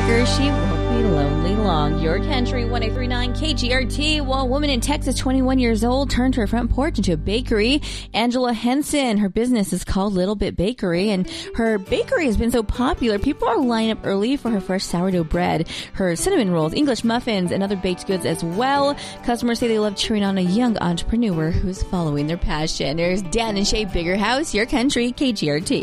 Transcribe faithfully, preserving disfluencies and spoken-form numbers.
Rocker. She won't be lonely long. Your Country, one eight three nine K G R T. Well, a woman in Texas, twenty-one years old, turned her front porch into a bakery. Angela Henson, her business is called Little Bit Bakery, and her bakery has been so popular, people are lining up early for her fresh sourdough bread, her cinnamon rolls, English muffins, and other baked goods as well. Customers say they love cheering on a young entrepreneur who's following their passion. There's Dan and Shay Bigger House, Your Country, K G R T.